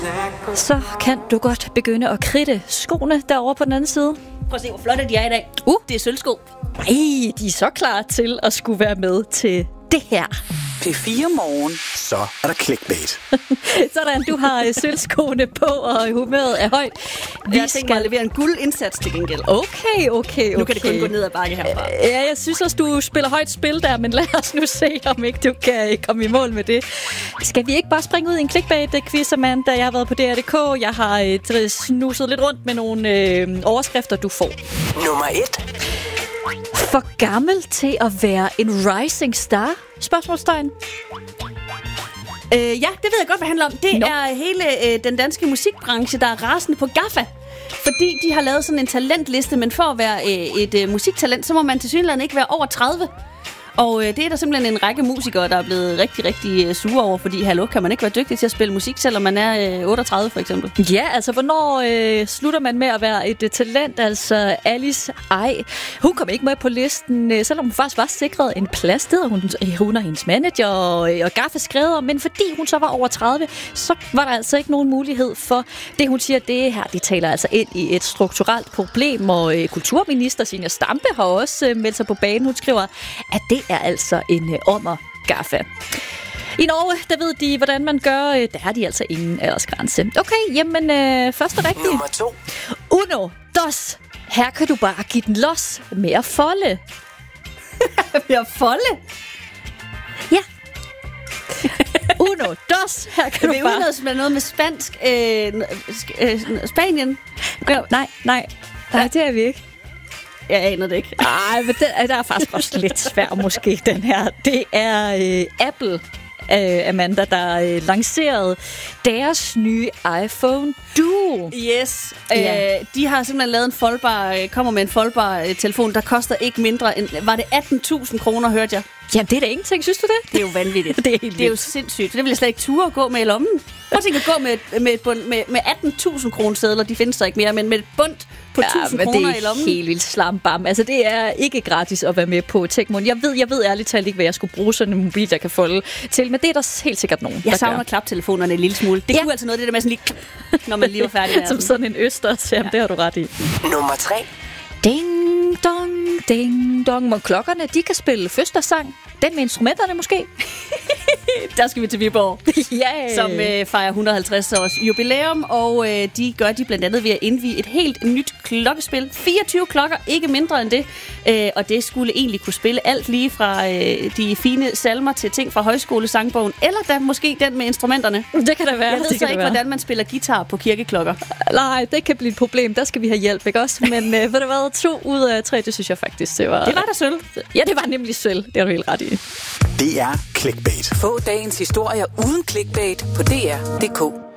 Så kan du godt begynde at kridte skoene derovre på den anden side. Prøv at se, hvor flotte de er i dag. Det er sølvsko. Ej, de er så klar til at skulle være med til det her. P4 Morgen. Så er der clickbait. Sådan, du har sølvskoene på, og humøret er højt. Jeg tænker at levere en guldindsats til gengæld. Okay. Nu kan det kun gå ned ad bakke herfra. Ja, jeg synes også, du spiller højt spil der, men lad os nu se, om ikke du kan komme i mål med det. Skal vi ikke bare springe ud i en clickbait-quiz, Amanda? Jeg har været på DR.dk. Jeg har snuset lidt rundt med nogle overskrifter, du får. Nummer 1. For gammel til at være en rising star? Spørgsmålstegn. Ja, det ved jeg godt, hvad det handler om. Det er hele den danske musikbranche, der er rasende på Gaffa. Fordi de har lavet sådan en talentliste, men for at være et musiktalent, så må man tilsyneladende ikke være over 30. Og det er der simpelthen en række musikere, der er blevet rigtig, rigtig sure over, fordi hallo, kan man ikke være dygtig til at spille musik, selvom man er 38 for eksempel? Ja, altså hvornår slutter man med at være et talent? Altså Alice, hun kom ikke med på listen, selvom hun faktisk var sikret en plads. Det hun og hendes manager og Gaffa skrev, men fordi hun så var over 30, så var der altså ikke nogen mulighed for det, hun siger. Det her, de taler altså ind i et strukturelt problem, og kulturminister Zenia Stampe har også meldt sig på banen. Hun skriver, at det er altså en ommer Gaffa. I Norge, der ved de, hvordan man gør. Der er de altså ingen aldersgrænse. Okay, jamen først og rigtigt. Nummer 2. Uno, dos. Her kan du bare give den los med at folde. Med at folde? Ja. Uno, dos. Her kan du bare... Det er noget med spansk. Spanien? Nej, det er vi ikke. Jeg aner det ikke. Nej, men der er faktisk også lidt svær måske, den her. Det er Apple, Amanda, der lancerede deres nye iPhone Duo. Yes. De har simpelthen lavet kommer med en foldbar telefon, der koster ikke mindre end, var det 18.000 kroner, hørte jeg? Jamen, det er da ingenting, synes du det? Det er jo vanvittigt. Det er jo sindssygt. Det vil jeg slet ikke ture at gå med i lommen. Prøv at tænke at gå med 18.000 kroner sedler, de findes der ikke mere, men med et bund på 1.000 kroner i lommen. Det er helt vildt slambam. Altså, det er ikke gratis at være med på Techmon. Jeg ved ærligt talt ikke, hvad jeg skulle bruge sådan en mobil, der kan folde til, men det er der helt sikkert nogen, jeg savner klaptelefonerne en lille smule. Det kunne altså noget, det der med sådan lige, når man lige var færdig med som sådan en østers. Jamen, det har du ret i. Nummer 3. Ding dong, ding dong. Og klokkerne, de kan spille fødselsdagssang. Den med instrumenterne måske. Der skal vi til Viborg, som fejrer 150 års jubilæum, og de gør de blandt andet ved at indvie et helt nyt klokkespil. 24 klokker, ikke mindre end det. Og det skulle egentlig kunne spille alt lige fra de fine salmer til ting fra højskolesangbogen, eller da måske den med instrumenterne. Det kan da være. Jeg ved så ikke, hvordan man spiller guitar på kirkeklokker. Nej, det kan blive et problem. Der skal vi have hjælp, ikke også? Men ved du hvad, 2 ud af 3, det synes jeg faktisk, det var... Det var da sølv. Ja, det var nemlig sølv. Det har du helt ret i. Det er clickbait. Få dagens historier uden clickbait på dr.dk.